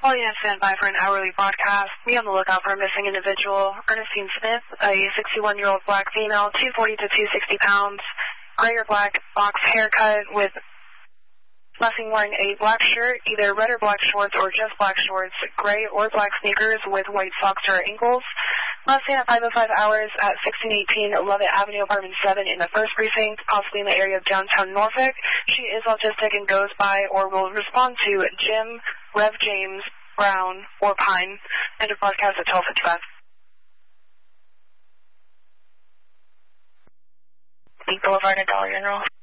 Calling in standby for an hourly broadcast. Be on the lookout for a missing individual. Ernestine Smith, a 61-year-old black female, 240 to 260 pounds, gray or black box haircut with Lessing wearing a black shirt, either red or black shorts or just black shorts, gray or black sneakers with white socks to her ankles. Last seen at 5:05 hours at 1618 Lovett Avenue, apartment 7 in the 1st precinct, possibly in the area of downtown Norfolk. She is autistic and goes by or will respond to Jim, Rev James, Brown, or Pine. End of broadcast at 12:55. Boulevard at Dollar General.